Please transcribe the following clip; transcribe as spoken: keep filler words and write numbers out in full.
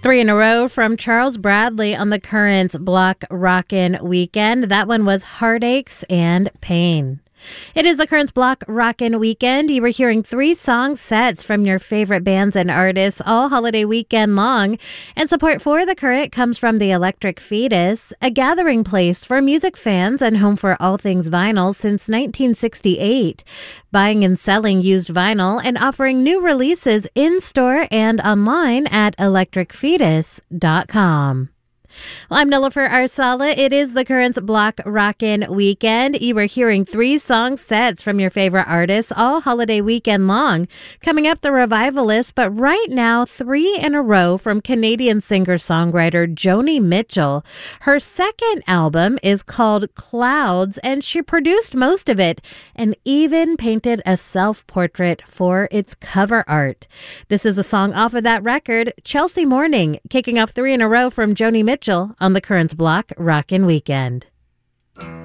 Three in a row from Charles Bradley on the Currents Block Rockin' Weekend. That one was Heartaches and Pain. It is the Currents Block Rockin' Weekend. You were hearing three song sets from your favorite bands and artists all holiday weekend long. And support for The Current comes from the Electric Fetus, a gathering place for music fans and home for all things vinyl since nineteen sixty-eight. Buying and selling used vinyl and offering new releases in-store and online at electric fetus dot com. Well, I'm Nilofer Arsala. It is the Currents Block Rockin' Weekend. You were hearing three song sets from your favorite artists all holiday weekend long. Coming up, the Revivalists, but right now, three in a row from Canadian singer-songwriter Joni Mitchell. Her second album is called Clouds, and she produced most of it and even painted a self-portrait for its cover art. This is a song off of that record, Chelsea Morning, kicking off three in a row from Joni Mitchell on the Currents Block Rockin' Weekend.